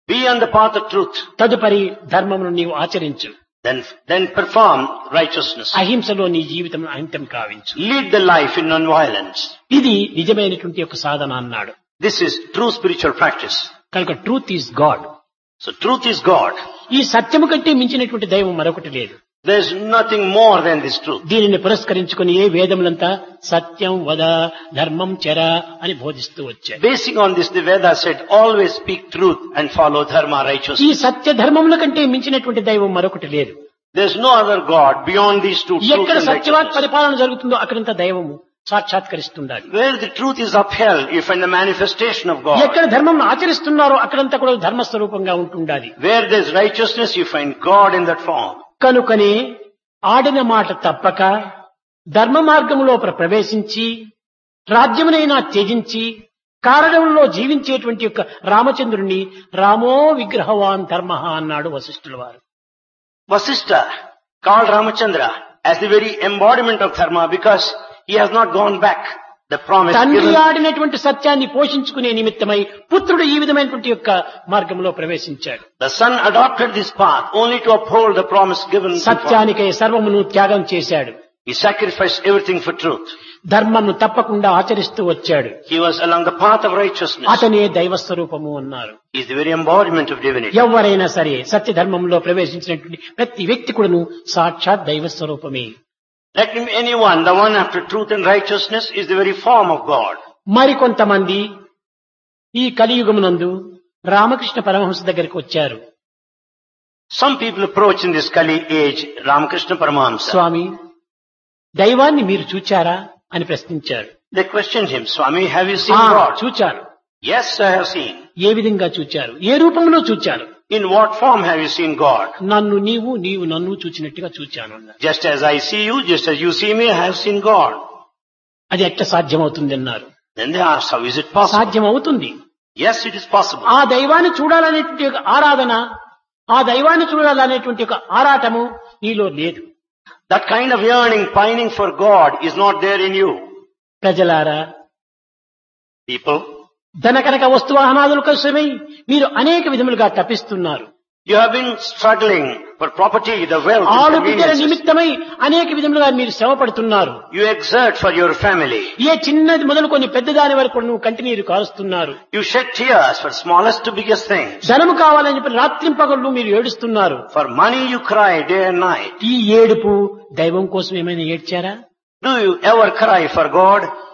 Be on the path of truth. తదుపరి ధర్మమును నీవు ఆచరించు. Then perform righteousness. అహింసలో నీ జీవితం అంకితం కావించు. Lead the life in non-violence. ఇది నిజమైనటువంటి ఒక సాధన అన్నాడు. This is true spiritual practice. కనుక truth is God. So truth is God. ఈ సత్యము కంటే మించినటువంటి దైవం మరొకటి లేదు. There is nothing more than this truth. దీనిని పురస్కరించుకుని ఏ వేదములంతా సత్యం వద ధర్మం చర అని బోధిస్తూ వచ్చాయి. Basing on this, the Vedas said, always speak truth and follow dharma, ఈ righteousness. సత్య ధర్మముల కంటే మించినటువంటి దైవం మరొకటి లేదు. There is no other God beyond these two, truth ఎక్కడ and సత్యవాక్ righteousness. పరిపాలన జరుగుతుందో అక్కడంతా దైవము సాక్షాత్కరిస్తుండాలి. Where the truth is upheld, you find the manifestation of God. ఎక్కడ ధర్మం ఆచరిస్తున్నారో అక్కడంతా కూడా ధర్మస్వరూపంగా ఉంటుండాలి. Where there is righteousness, you find God in that form. కనుకనే ఆడిన మాట తప్పక ధర్మ మార్గములో ప్రవేశించి రాజ్యమునైనా త్యజించి కారణంలో జీవించేటువంటి యొక్క రామచంద్రుణ్ణి రామో విగ్రహవాన్ ధర్మ అన్నాడు వశిష్ఠుల వారు. Vasishtha called Ramachandra as the very embodiment of dharma because he has not gone back. The promise తండ్రి given. ఆడినటువంటి సత్యాన్ని పోషించుకునే నిమిత్తమై పుత్రుడు ఈ విధమైనటువంటి యొక్క మార్గంలో ప్రవేశించాడు. The son adopted this path only to uphold the promise given. సత్యానికై సర్వమును త్యాగం చేశాడు. He sacrificed everything for truth. ధర్మమును తప్పకుండా ఆచరిస్తూ వచ్చాడు. He was along the path of righteousness. అతనే దైవస్వరూపము అన్నారు. He is the very embodiment of divinity. ఎవరైనా సరే సత్య ధర్మంలో ప్రవేశించినటువంటి ప్రతి వ్యక్తి కూడాను సాక్షాత్ దైవస్వరూపమే. Let him anyone, the one after truth and righteousness is the very form of God. మరికొంతమంది ఈ కలియుగమునందు రామకృష్ణ పరమహంస దగ్గరికి వచ్చారు. Some people approach in this Kali age Ramakrishna Paramahamsa. స్వామి దైవాన్ని మీరు చూచారా అని ప్రశ్నించారు. They questioned him, Swami, have you seen God? చూచారు. Yes, I have seen. ఏ విధంగా చూచారు? ఏ రూపంలో చూచారు? In what form have you seen God? నన్ను నీవు నీవు నన్ను చూచినట్టుగా చూచాను అన్నారు. Just as I see you, just as you see me, I have seen God. అది ఎట్లా సాధ్యమవుతుంది అన్నారు. Then they asked, how is it possible? సాధ్యం అవుతుంది. Yes, it is possible. ఆ దైవాన్ని చూడాలనేటువంటి ఒక ఆరాధన, ఆ దైవాన్ని చూడాలనేటువంటి ఒక ఆరాటము నీలో లేదు. That kind of yearning, pining for God is not there in you. ప్రజలారా, People, ధనకనక వస్తువాహనాదుల కోసమై మీరు అనేక విధములుగా తపిస్తున్నారు. you have been struggling for property, the wealth, and ఆలు బిడ్డల conveniences. నిమిత్తమై అనేక విధములుగా మీరు శ్రమ పడుతున్నారు. You exert for your family. ఏ చిన్నది మొదలుకొని పెద్దదాని వరకు నువ్వు కంటినీరు కారుస్తున్నారు. You shed tears for smallest to biggest things. ధనము కావాలని చెప్పి రాత్రింపగళ్ళు మీరు ఏడుస్తున్నారు. For money you cry day and night. ఈ ఏడుపు దైవం కోసం ఏమైనా ఏడ్చారా? Do you ever cry for God?